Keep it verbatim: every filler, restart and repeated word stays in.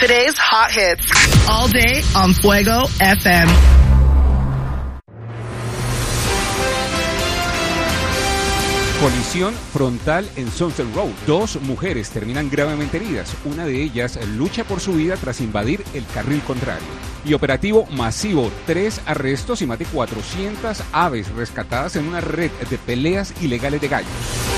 Today's hot hits. All day on Fuego F M. Colisión frontal en Sunset Road. Dos mujeres terminan gravemente heridas. Una de ellas lucha por su vida tras invadir el carril contrario. Y operativo masivo. Tres arrestos y más de cuatrocientas aves rescatadas en una red de peleas ilegales de gallos.